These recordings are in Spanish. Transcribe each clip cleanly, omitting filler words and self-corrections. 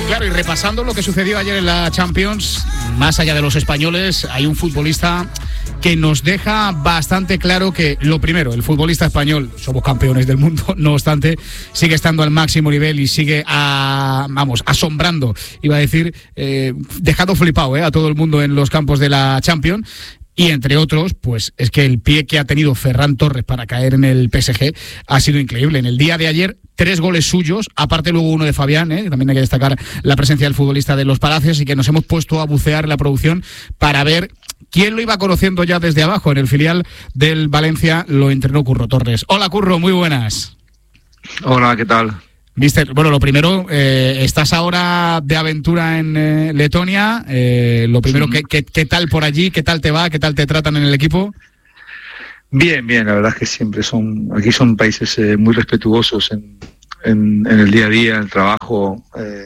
Claro, y repasando lo que sucedió ayer en la Champions, más allá de los españoles, hay un futbolista que nos deja bastante claro que, lo primero, el futbolista español, somos campeones del mundo, no obstante, sigue estando al máximo nivel y sigue asombrando, iba a decir, dejando flipado a todo el mundo en los campos de la Champions. Y entre otros, pues es que el pie que ha tenido Ferran Torres para caer en el PSG ha sido increíble. En el día de ayer, 3 goles suyos, aparte luego uno de Fabián, también hay que destacar la presencia del futbolista de los Palacios, y que nos hemos puesto a bucear la producción para ver quién lo iba conociendo ya desde abajo. En el filial del Valencia lo entrenó Curro Torres. Hola Curro, muy buenas. Hola, ¿qué tal? Mister, bueno, lo primero, estás ahora de aventura en Letonia. Lo primero, ¿qué tal por allí? ¿Qué tal te va? ¿Qué tal te tratan en el equipo? Bien, la verdad es que siempre aquí son países muy respetuosos en el día a día, en el trabajo.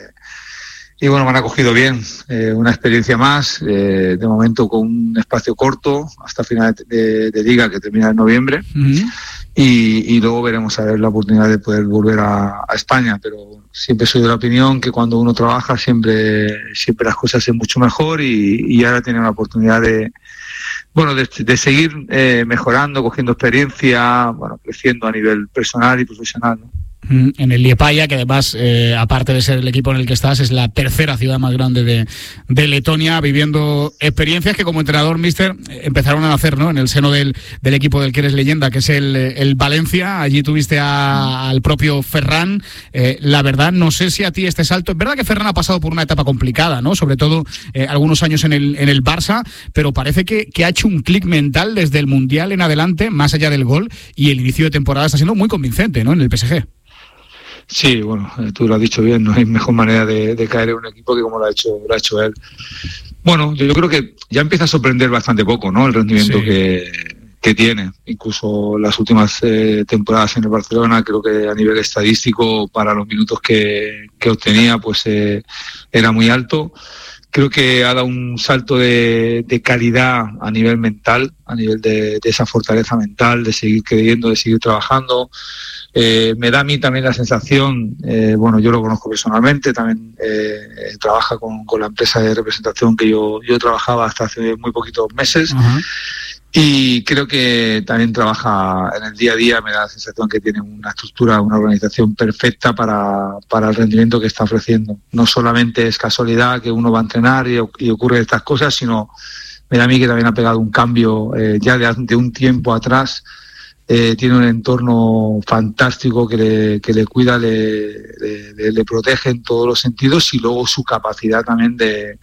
Y bueno, me han acogido bien. Una experiencia más, de momento con un espacio corto, hasta final de liga, que termina en noviembre. Uh-huh. Y luego veremos a ver la oportunidad de poder volver a España, pero siempre soy de la opinión que cuando uno trabaja siempre las cosas es mucho mejor, y ahora tiene la oportunidad de seguir mejorando, cogiendo experiencia, creciendo a nivel personal y profesional, ¿no? En el Liepāja, que además, aparte de ser el equipo en el que estás, es la tercera ciudad más grande de Letonia, viviendo experiencias que como entrenador, mister, empezaron a nacer, ¿no?, en el seno del equipo del que eres leyenda, que es el Valencia. Allí tuviste al propio Ferran. La verdad, no sé si a ti este salto... Es verdad que Ferran ha pasado por una etapa complicada, ¿no?, sobre todo algunos años en el Barça, pero parece que ha hecho un clic mental desde el Mundial en adelante, más allá del gol, y el inicio de temporada está siendo muy convincente, ¿no?, en el PSG. Sí, bueno, tú lo has dicho bien, no hay mejor manera de caer en un equipo que como lo ha hecho él. Bueno, yo creo que ya empieza a sorprender bastante poco, ¿no?, el rendimiento que tiene. Incluso las últimas temporadas en el Barcelona, creo que a nivel estadístico, para los minutos que obtenía, pues era muy alto. Creo que ha dado un salto de calidad a nivel mental, a nivel de esa fortaleza mental, de seguir creyendo, de seguir trabajando. Me da a mí también la sensación, yo lo conozco personalmente, también trabaja con la empresa de representación que yo trabajaba hasta hace muy poquitos meses. Uh-huh. Y creo que también trabaja en el día a día. Me da la sensación que tiene una estructura, una organización perfecta para el rendimiento que está ofreciendo. No solamente es casualidad que uno va a entrenar y ocurre estas cosas, sino me da a mí que también ha pegado un cambio ya de un tiempo atrás. Tiene un entorno fantástico que le cuida, le protege en todos los sentidos, y luego su capacidad también de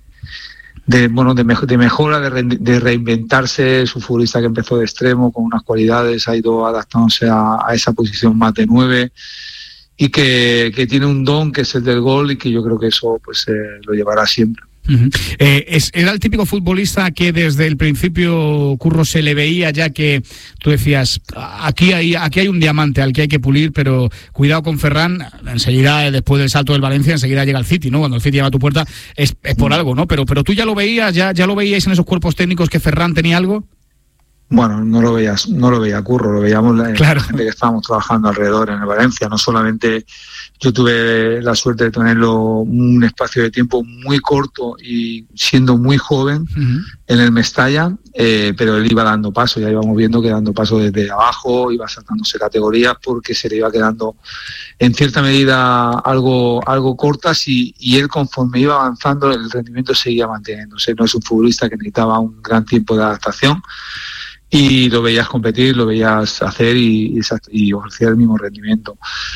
mejora, de reinventarse. Es un futbolista que empezó de extremo con unas cualidades, ha ido adaptándose a esa posición más de 9, y que tiene un don que es el del gol, y que yo creo que eso pues lo llevará siempre. Uh-huh. Era el típico futbolista que desde el principio, Curro, se le veía ya que tú decías, aquí hay un diamante al que hay que pulir, pero cuidado con Ferran. Enseguida, después del salto del Valencia, enseguida llega el City, ¿no? Cuando el City llama a tu puerta es por algo, ¿no? Pero tú ya lo veías, ya lo veíais en esos cuerpos técnicos, que Ferran tenía algo. Bueno, no lo veía Curro, lo veíamos la gente que estábamos trabajando alrededor en el Valencia. No solamente yo tuve la suerte de tenerlo un espacio de tiempo muy corto y siendo muy joven, uh-huh, en el Mestalla, pero él iba dando paso, ya íbamos viendo que dando paso desde abajo, iba saltándose categorías porque se le iba quedando en cierta medida algo cortas, y él, conforme iba avanzando, el rendimiento seguía manteniéndose. No es un futbolista que necesitaba un gran tiempo de adaptación, y lo veías competir, lo veías hacer y ofrecía el mismo rendimiento.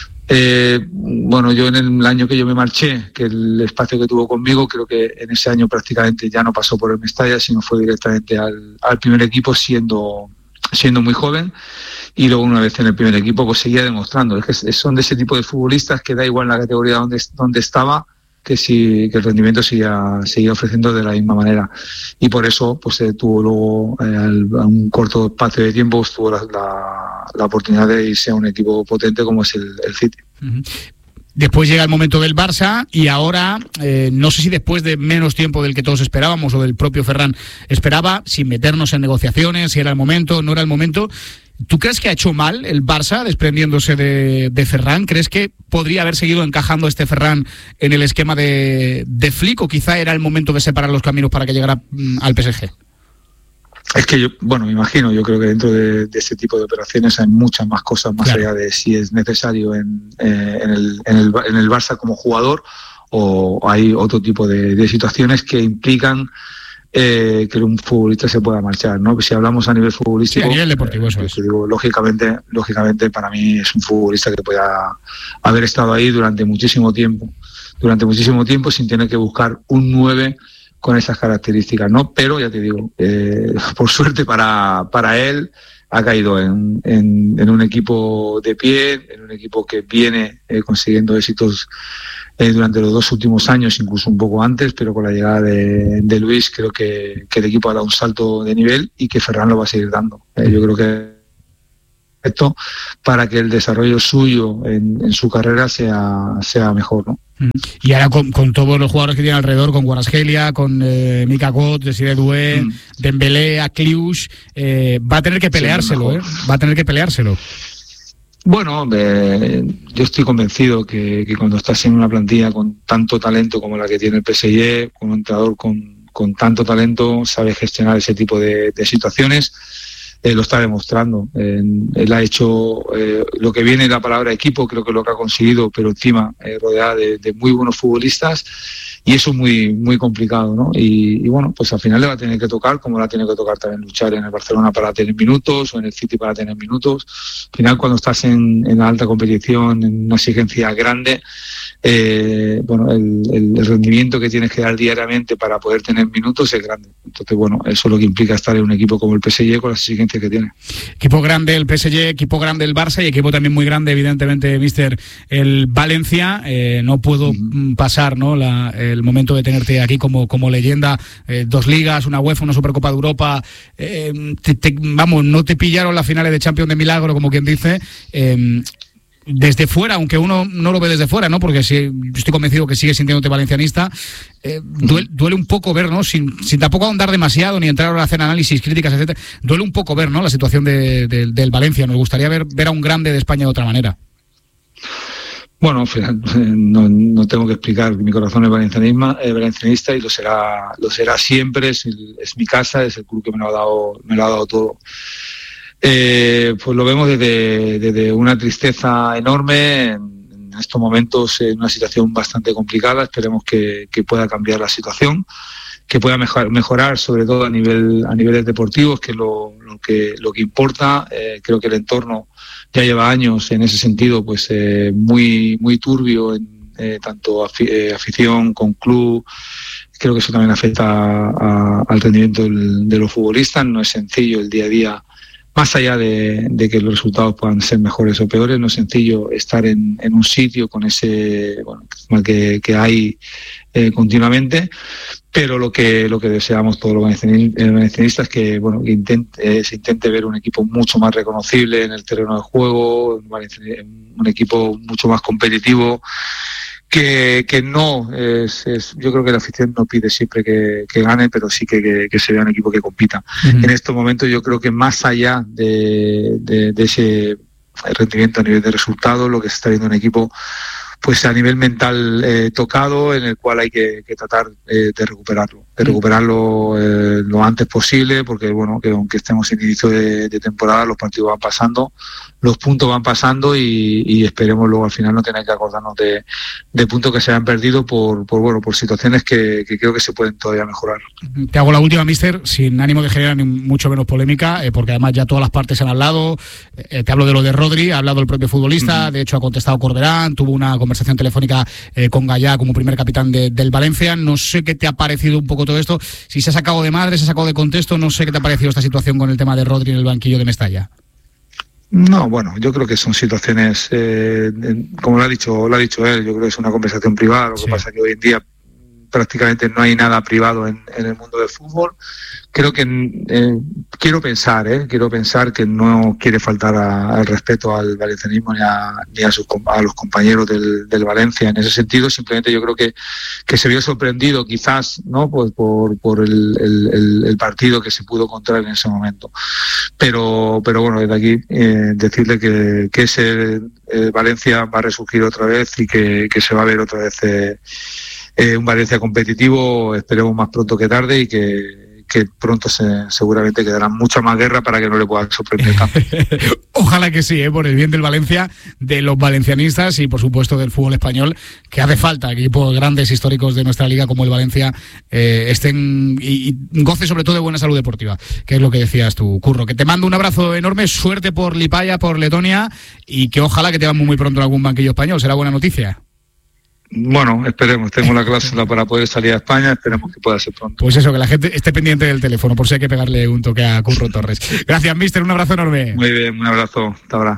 Yo en el año que yo me marché, que el espacio que tuvo conmigo, creo que en ese año prácticamente ya no pasó por el Mestalla, sino fue directamente al primer equipo, siendo muy joven, y luego una vez en el primer equipo pues seguía demostrando. Es que son de ese tipo de futbolistas que da igual la categoría donde estaba, que el rendimiento seguía ofreciendo de la misma manera, y por eso pues tuvo luego a un corto espacio de tiempo pues, tuvo la oportunidad de irse a un equipo potente como es el City. Uh-huh. Después llega el momento del Barça, y ahora no sé si después de menos tiempo del que todos esperábamos, o del propio Ferran esperaba, sin meternos en negociaciones, si era el momento, no era el momento, ¿Tú crees que ha hecho mal el Barça desprendiéndose de Ferran? ¿Crees que podría haber seguido encajando este Ferran en el esquema de Flick, o quizá era el momento de separar los caminos para que llegara al PSG? Es que yo creo que dentro de este tipo de operaciones hay muchas más cosas más allá de si es necesario en el Barça como jugador, o hay otro tipo de situaciones que implican que un futbolista se pueda marchar, ¿no? Si hablamos a nivel futbolístico, sí, a nivel deportivo, eso es. Digo, lógicamente para mí es un futbolista que pueda haber estado ahí durante muchísimo tiempo sin tener que buscar un 9 con esas características, ¿no? Pero ya te digo, por suerte para él, ha caído en un equipo de pie, en un equipo que viene consiguiendo éxitos durante los 2 últimos años, incluso un poco antes, pero con la llegada de Luis creo que el equipo ha dado un salto de nivel y que Ferran lo va a seguir dando. Yo creo que esto para que el desarrollo suyo en su carrera sea mejor, ¿no? Y ahora con todos los jugadores que tiene alrededor, con Kvaratskhelia, con Mika Got, Desiré Doué, Dembélé, Akliouche, va a tener que peleárselo, sí, va a tener que peleárselo. Bueno, yo estoy convencido que cuando estás en una plantilla con tanto talento como la que tiene el PSG, con un entrenador con tanto talento, sabe gestionar ese tipo de situaciones. Lo está demostrando. Él ha hecho lo que viene la palabra equipo, creo que lo que ha conseguido, pero encima rodeada de muy buenos futbolistas, y eso es muy, muy complicado, ¿no? Y bueno, pues al final le va a tener que tocar, como le va a tener que tocar también luchar en el Barcelona para tener minutos, o en el City para tener minutos. Al final, cuando estás en la alta competición, en una exigencia grande, bueno, el rendimiento que tienes que dar diariamente para poder tener minutos es grande. Entonces, bueno, eso es lo que implica estar en un equipo como el PSG con las exigencias que tiene. Equipo grande el PSG, equipo grande el Barça, y equipo también muy grande, evidentemente, míster, el Valencia. No puedo pasar, ¿no?, el momento de tenerte aquí como leyenda. 2 ligas, una UEFA, una Supercopa de Europa. Vamos, no te pillaron las finales de Champions de milagro, como quien dice. Desde fuera, aunque uno no lo ve desde fuera, ¿no? Porque sí, estoy convencido que sigues sintiéndote valencianista, duele un poco ver, ¿no? Sin tampoco ahondar demasiado ni entrar a hacer análisis, críticas, etcétera. Duele un poco ver, ¿no?, la situación del Valencia. Nos gustaría ver a un grande de España de otra manera. Bueno, no tengo que explicar, mi corazón es valencianista y lo será siempre. Es mi casa, es el club que me lo ha dado todo. Pues lo vemos desde una tristeza enorme en estos momentos, en una situación bastante complicada. Esperemos que pueda cambiar la situación, que pueda mejorar, sobre todo a niveles deportivos, que es lo que importa. Creo que el entorno ya lleva años en ese sentido, pues muy muy turbio, tanto afición con club. Creo que eso también afecta al rendimiento de los futbolistas. No es sencillo el día a día. Más allá de que los resultados puedan ser mejores o peores, no es sencillo estar en un sitio con ese que hay continuamente, pero lo que deseamos todos los valencianistas es que se intente ver un equipo mucho más reconocible en el terreno de juego, un equipo mucho más competitivo. Que no yo creo que la afición no pide siempre que gane, pero sí que se vea un equipo que compita. En estos momentos yo creo que más allá de ese rendimiento a nivel de resultados, lo que se está viendo un equipo pues a nivel mental tocado, en el cual hay que tratar de recuperarlo lo antes posible, porque bueno, que aunque estemos en inicio de temporada, los partidos van pasando, los puntos van pasando y esperemos luego al final no tener que acordarnos de puntos que se han perdido por situaciones que creo que se pueden todavía mejorar. Te hago la última, míster, sin ánimo de generar ni mucho menos polémica, porque además ya todas las partes han hablado. Te hablo de lo de Rodri, ha hablado el propio futbolista, de hecho ha contestado Corberán, tuvo una conversación telefónica con Gallá como primer capitán del Valencia. No sé qué te ha parecido un poco todo esto, si se ha sacado de madre, se ha sacado de contexto. No sé qué te ha parecido esta situación con el tema de Rodri en el banquillo de Mestalla. No, bueno, yo creo que son situaciones, como lo ha dicho él, yo creo que es una conversación privada. Lo que pasa es que hoy en día prácticamente no hay nada privado en el mundo del fútbol. Creo que quiero pensar que no quiere faltar al respeto al valencianismo ni a los compañeros del Valencia en ese sentido. Simplemente yo creo que se vio sorprendido quizás, ¿no? Pues por el partido que se pudo encontrar en ese momento. Pero bueno, desde aquí decirle que ese Valencia va a resurgir otra vez y que se va a ver otra vez un Valencia competitivo, esperemos más pronto que tarde, y que pronto seguramente quedará mucha más guerra para que no le puedan sorprender tanto. Ojalá que sí, por el bien del Valencia, de los valencianistas y por supuesto del fútbol español, que hace falta que equipos grandes históricos de nuestra liga como el Valencia estén y goce sobre todo de buena salud deportiva, que es lo que decías tú, Curro. Que te mando un abrazo enorme, suerte por Liepāja, por Letonia, y que ojalá que te veamos muy pronto en algún banquillo español, será buena noticia. Bueno, esperemos, tengo la cláusula para poder salir a España, esperemos que pueda ser pronto. Pues eso, que la gente esté pendiente del teléfono, por si hay que pegarle un toque a Curro Torres. Gracias, mister, un abrazo enorme. Muy bien, un abrazo, hasta ahora.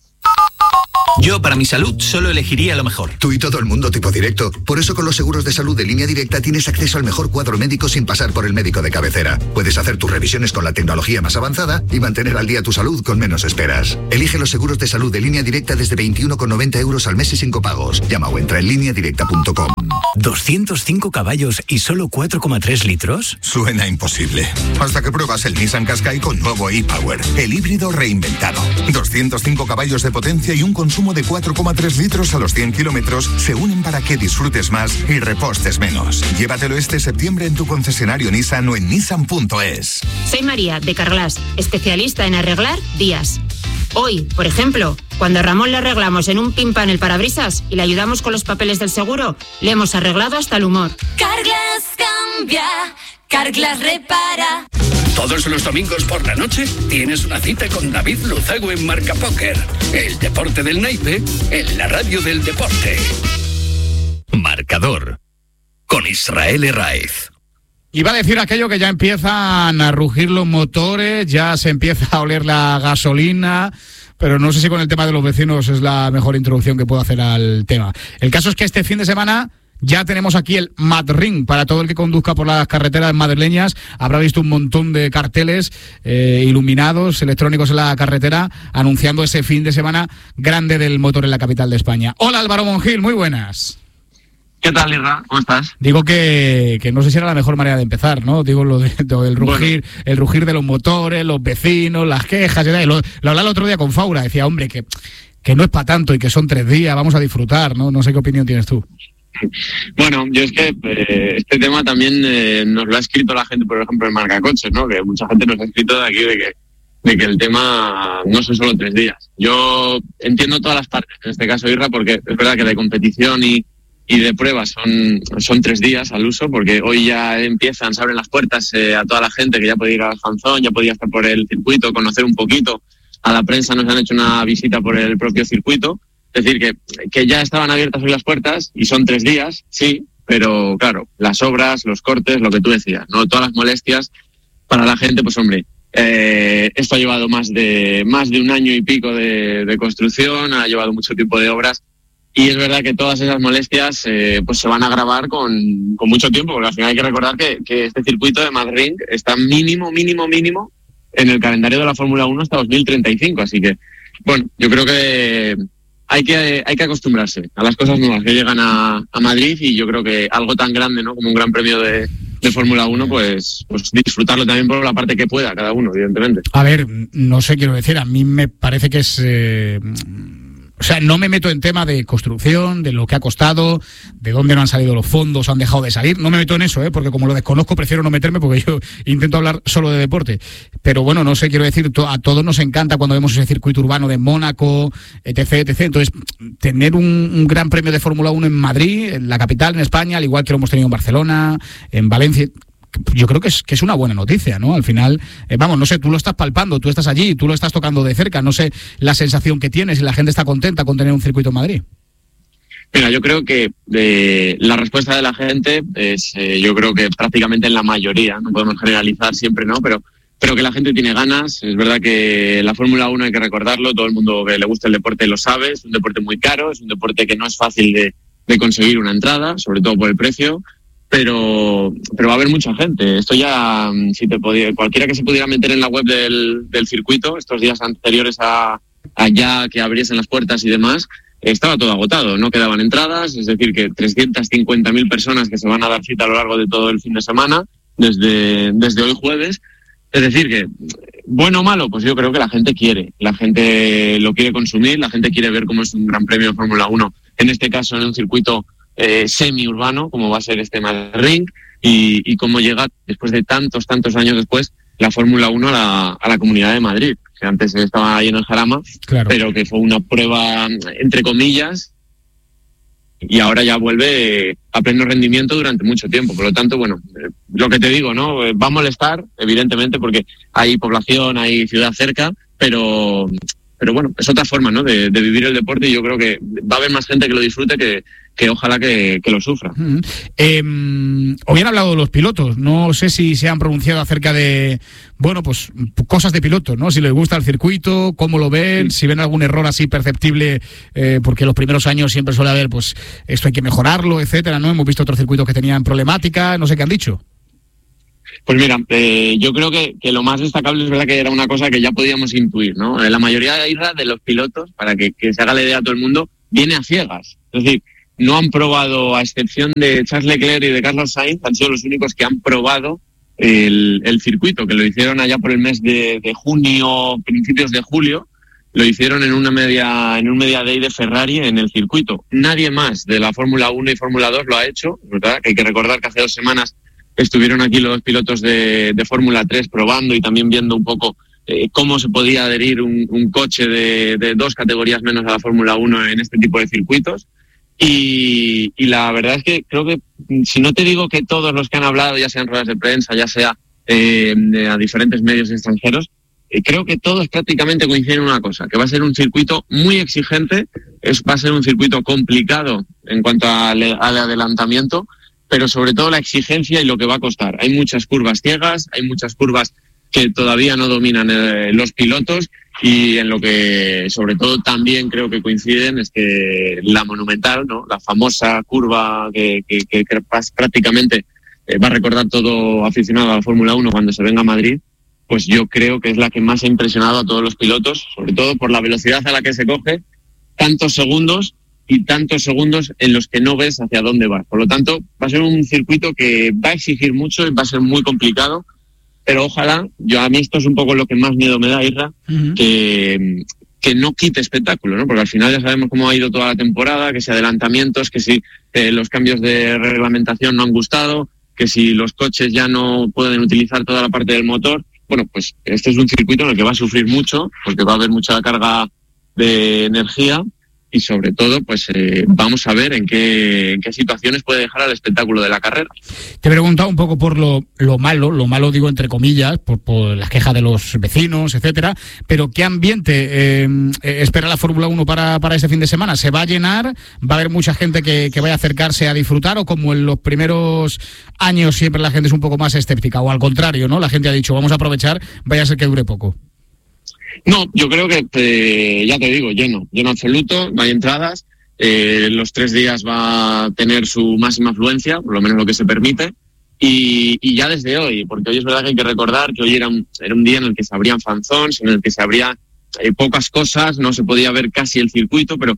Yo, para mi salud, solo elegiría lo mejor. Tú y todo el mundo tipo directo. Por eso con los seguros de salud de Línea Directa tienes acceso al mejor cuadro médico sin pasar por el médico de cabecera. Puedes hacer tus revisiones con la tecnología más avanzada y mantener al día tu salud con menos esperas. Elige los seguros de salud de Línea Directa desde 21,90 € al mes y sin copagos. Llama o entra en lineadirecta.com. 205 caballos y solo 4,3 litros. Suena imposible. Hasta que pruebas el Nissan Qashqai con nuevo e-Power, el híbrido reinventado. 205 caballos de potencia y un consumo de 4,3 litros a los 100 kilómetros se unen para que disfrutes más y repostes menos. Llévatelo este septiembre en tu concesionario Nissan o en nissan.es. Soy María, de Carglass, especialista en arreglar días. Hoy, por ejemplo, cuando a Ramón le arreglamos en un pin pan el parabrisas y le ayudamos con los papeles del seguro, le hemos arreglado hasta el humor. Carglass cambia, Carglass repara. Todos los domingos por la noche tienes una cita con David Luzago en Marca Póker. El deporte del naipe en la radio del deporte. Marcador. Con Israel Herráez. Iba a decir aquello que ya empiezan a rugir los motores, ya se empieza a oler la gasolina, pero no sé si con el tema de los vecinos es la mejor introducción que puedo hacer al tema. El caso es que este fin de semana ya tenemos aquí el Madring para todo el que conduzca por las carreteras madrileñas. Habrá visto un montón de carteles iluminados, electrónicos en la carretera, anunciando ese fin de semana grande del motor en la capital de España. Hola Álvaro Monjil, muy buenas. ¿Qué tal, Irra? ¿Cómo estás? Digo que no sé si era la mejor manera de empezar, ¿no? Digo lo del rugir, bueno, el rugir de los motores, los vecinos, las quejas, lo hablaba el otro día con Faura, decía, hombre, que no es para tanto y que son 3 días, vamos a disfrutar, ¿no? No sé qué opinión tienes tú. Bueno, yo es que este tema también nos lo ha escrito la gente, por ejemplo, en Marcacoches, ¿no? Que mucha gente nos ha escrito de aquí de que el tema no son solo 3 días. Yo entiendo todas las partes, en este caso, Irra, porque es verdad que de competición y de pruebas son 3 días al uso, porque hoy ya se abren las puertas a toda la gente que ya podía ir al Hanzón, ya podía estar por el circuito, conocer un poquito. A la prensa nos han hecho una visita por el propio circuito. Es decir, que ya estaban abiertas hoy las puertas y son 3 días, sí, pero claro, las obras, los cortes, lo que tú decías, ¿no? Todas las molestias para la gente, pues hombre, esto ha llevado más de 1 año y pico de construcción, ha llevado mucho tiempo de obras. Y es verdad que todas esas molestias pues se van a agravar con mucho tiempo, porque al final hay que recordar que este circuito de Madrid está mínimo en el calendario de la Fórmula 1 hasta 2035. Así que, bueno, yo creo que hay que acostumbrarse a las cosas nuevas que llegan a Madrid, y yo creo que algo tan grande, ¿no?, como un gran premio de Fórmula 1, pues disfrutarlo también por la parte que pueda cada uno, evidentemente. A ver, no sé, quiero decir, a mí me parece que es... O sea, no me meto en tema de construcción, de lo que ha costado, de dónde no han salido los fondos, han dejado de salir. No me meto en eso, porque como lo desconozco prefiero no meterme, porque yo intento hablar solo de deporte. Pero bueno, no sé, quiero decir, a todos nos encanta cuando vemos ese circuito urbano de Mónaco, etc. Entonces, tener un gran premio de Fórmula 1 en Madrid, en la capital, en España, al igual que lo hemos tenido en Barcelona, en Valencia... Yo creo que es una buena noticia, ¿no? Al final, vamos, no sé, tú lo estás palpando, tú estás allí, tú lo estás tocando de cerca, no sé la sensación que tienes, y la gente está contenta con tener un circuito en Madrid. Mira, yo creo que la respuesta de la gente es, yo creo que prácticamente en la mayoría, no podemos generalizar siempre, ¿no? Pero que la gente tiene ganas. Es verdad que la Fórmula 1 hay que recordarlo, todo el mundo que le gusta el deporte lo sabe, es un deporte muy caro, es un deporte que no es fácil de conseguir una entrada, sobre todo por el precio. pero va a haber mucha gente. Esto ya, cualquiera que se pudiera meter en la web del circuito, estos días anteriores a ya que abriesen las puertas y demás, estaba todo agotado, no quedaban entradas, es decir, que 350.000 personas que se van a dar cita a lo largo de todo el fin de semana, desde hoy jueves. Es decir, que bueno o malo, pues yo creo que la gente lo quiere consumir, la gente quiere ver cómo es un gran premio de Fórmula 1, en este caso en un circuito semi-urbano, como va a ser este Madrid, y cómo llega, después de tantos años después, la Fórmula 1 a la Comunidad de Madrid, que antes estaba ahí en el Jarama, claro, pero que fue una prueba, entre comillas, y ahora ya vuelve a pleno rendimiento durante mucho tiempo. Por lo tanto, bueno, lo que te digo, ¿no? Va a molestar, evidentemente, porque hay población, hay ciudad cerca, pero bueno, es otra forma, ¿no?, de vivir el deporte, y yo creo que va a haber más gente que lo disfrute que ojalá que lo sufra. Hoy han hablado de los pilotos, no sé si se han pronunciado acerca de, bueno, pues cosas de pilotos, ¿no? Si les gusta el circuito, cómo lo ven, si ven algún error así perceptible, porque los primeros años siempre suele haber, pues esto hay que mejorarlo, etcétera, ¿no? Hemos visto otros circuitos que tenían problemática, no sé qué han dicho. Pues mira, yo creo que lo más destacable es verdad que era una cosa que ya podíamos intuir, ¿no? La mayoría de los pilotos, para que se haga la idea a todo el mundo, viene a ciegas. Es decir, no han probado, a excepción de Charles Leclerc y de Carlos Sainz, han sido los únicos que han probado el circuito, que lo hicieron allá por el mes de junio, principios de julio, lo hicieron en un media day de Ferrari en el circuito. Nadie más de la Fórmula 1 y Fórmula 2 lo ha hecho, ¿verdad? Hay que recordar que hace 2 semanas estuvieron aquí los pilotos de Fórmula 3 probando y también viendo un poco cómo se podía adherir un coche de 2 categorías menos a la Fórmula 1 en este tipo de circuitos. Y la verdad es que creo que, si no te digo que todos los que han hablado, ya sean ruedas de prensa, ya sea a diferentes medios extranjeros, creo que todos prácticamente coinciden en una cosa, que va a ser un circuito muy exigente, va a ser un circuito complicado en cuanto al adelantamiento, pero sobre todo la exigencia y lo que va a costar. Hay muchas curvas ciegas, hay muchas curvas que todavía no dominan los pilotos, y en lo que sobre todo también creo que coinciden es que la monumental, ¿no?, la famosa curva que prácticamente va a recordar todo aficionado a la Fórmula 1 cuando se venga a Madrid, pues yo creo que es la que más ha impresionado a todos los pilotos, sobre todo por la velocidad a la que se coge, tantos segundos en los que no ves hacia dónde vas. Por lo tanto, va a ser un circuito que va a exigir mucho y va a ser muy complicado, pero ojalá, a mí esto es un poco lo que más miedo me da, Isra, que no quite espectáculo, ¿no? Porque al final ya sabemos cómo ha ido toda la temporada, que si adelantamientos, que si los cambios de reglamentación no han gustado, que si los coches ya no pueden utilizar toda la parte del motor. Bueno, pues este es un circuito en el que va a sufrir mucho, porque va a haber mucha carga de energía, y sobre todo, pues vamos a ver en qué situaciones puede dejar al espectáculo de la carrera. Te he preguntado un poco por lo malo digo entre comillas, por las quejas de los vecinos, etcétera, pero ¿qué ambiente espera la Fórmula 1 para este fin de semana? ¿Se va a llenar? ¿Va a haber mucha gente que vaya a acercarse a disfrutar? ¿O como en los primeros años siempre la gente es un poco más escéptica? ¿O al contrario, no? La gente ha dicho, vamos a aprovechar, vaya a ser que dure poco. No, yo creo que, ya te digo, lleno absoluto, no hay entradas, los 3 días va a tener su máxima afluencia, por lo menos lo que se permite, y ya desde hoy, porque hoy es verdad que hay que recordar que hoy era un día en el que se abrían fanzones, en el que se abría pocas cosas, no se podía ver casi el circuito, pero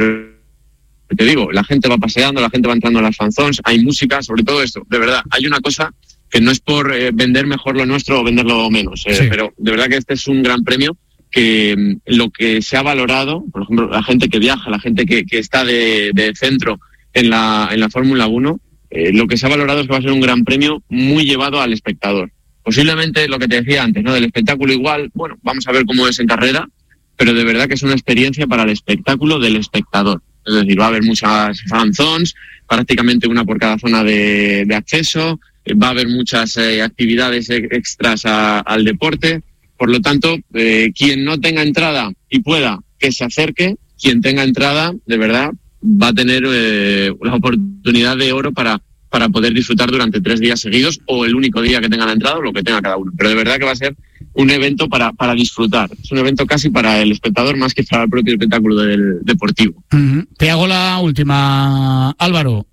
te digo, la gente va paseando, la gente va entrando a las fanzones, hay música, sobre todo esto, de verdad, hay una cosa que no es por vender mejor lo nuestro o venderlo menos, sí, pero de verdad que este es un gran premio, que lo que se ha valorado, por ejemplo, la gente que viaja, la gente que está de centro en la Fórmula 1, lo que se ha valorado es que va a ser un gran premio muy llevado al espectador. Posiblemente lo que te decía antes, ¿no?, del espectáculo igual, bueno, vamos a ver cómo es en carrera, pero de verdad que es una experiencia para el espectáculo del espectador. Es decir, va a haber muchas fan zones, prácticamente una por cada zona de acceso, va a haber muchas actividades extras al deporte. Por lo tanto, quien no tenga entrada y pueda que se acerque, quien tenga entrada, de verdad, va a tener la oportunidad de oro para poder disfrutar durante 3 días seguidos, o el único día que tenga la entrada, o lo que tenga cada uno. Pero de verdad que va a ser un evento para disfrutar. Es un evento casi para el espectador más que para el propio espectáculo del deportivo. Te hago la última, Álvaro.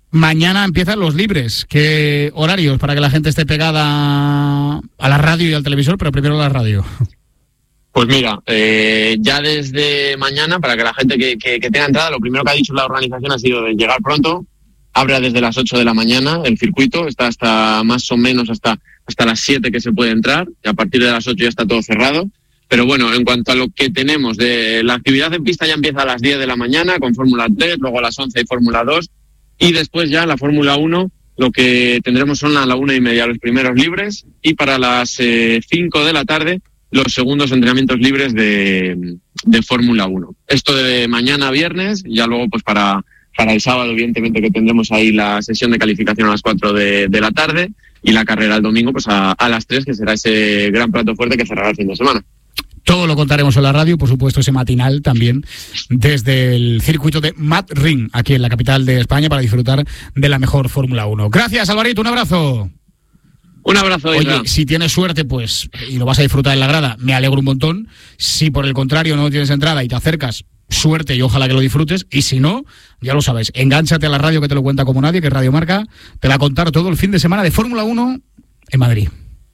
Mañana empiezan los libres. ¿Qué horarios para que la gente esté pegada a la radio y al televisor, pero primero a la radio? Pues mira, ya desde mañana, para que la gente que tenga entrada, lo primero que ha dicho la organización ha sido de llegar pronto. Abre desde las 8 de la mañana el circuito, está hasta más o menos hasta las 7 que se puede entrar, y a partir de las 8 ya está todo cerrado. Pero bueno, en cuanto a lo que tenemos, de la actividad en pista ya empieza a las 10 de la mañana con Fórmula 3, luego a las 11 hay Fórmula 2, y después ya la Fórmula 1, lo que tendremos son a la 1:30 los primeros libres, y para las 5 de la tarde los segundos entrenamientos libres de Fórmula 1. Esto de mañana viernes, ya luego pues para el sábado, evidentemente, que tendremos ahí la sesión de calificación a las 4 de la tarde y la carrera el domingo pues a las 3, que será ese gran plato fuerte que cerrará el fin de semana. Todo lo contaremos en la radio, por supuesto, ese matinal también desde el circuito de Madrid, aquí en la capital de España, para disfrutar de la mejor Fórmula 1. Gracias, Alvarito, un abrazo. Un abrazo, Isra. Oye, si tienes suerte, pues, y lo vas a disfrutar en la grada, me alegro un montón. Si por el contrario no tienes entrada y te acercas, suerte y ojalá que lo disfrutes. Y si no, ya lo sabes, engánchate a la radio que te lo cuenta como nadie, que Radio Marca te va a contar todo el fin de semana de Fórmula 1 en Madrid.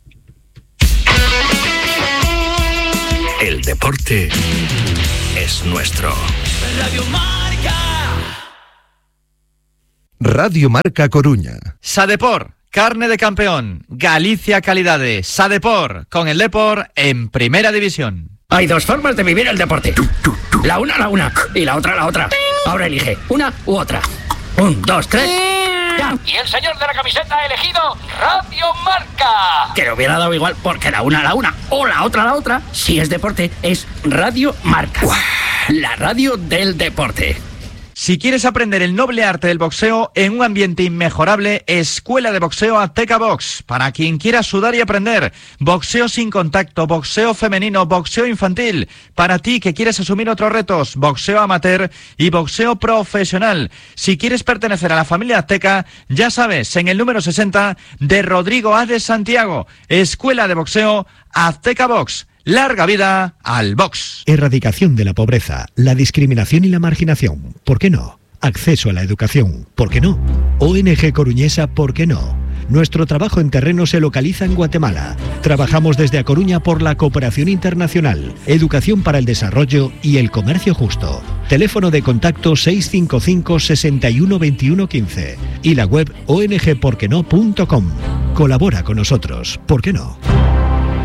El deporte es nuestro. Radio Marca. Radio Marca Coruña. Sadepor, carne de campeón. Galicia Calidades. Sadepor, con el Depor en Primera División. Hay dos formas de vivir el deporte. La una y la otra. Ahora elige una u otra. 1, 2, 3. ¡Ya! Y el señor de la camiseta ha elegido Radio Marca. Que le hubiera dado igual, porque la una o la otra, si es deporte, es Radio Marca. La radio del deporte. Si quieres aprender el noble arte del boxeo en un ambiente inmejorable, Escuela de Boxeo Azteca Box. Para quien quiera sudar y aprender, boxeo sin contacto, boxeo femenino, boxeo infantil. Para ti que quieres asumir otros retos, boxeo amateur y boxeo profesional. Si quieres pertenecer a la familia Azteca, ya sabes, en el número 60 de Rodrigo A. de Santiago. Escuela de Boxeo Azteca Box. Larga vida al box. Erradicación de la pobreza, la discriminación y la marginación. ¿Por qué no? Acceso a la educación. ¿Por qué no? ONG Coruñesa. ¿Por qué no? Nuestro trabajo en terreno se localiza en Guatemala. Trabajamos desde A Coruña por la cooperación internacional, educación para el desarrollo y el comercio justo. Teléfono de contacto 655 61 21 15 y la web ongporqueno.com. Colabora con nosotros. ¿Por qué no?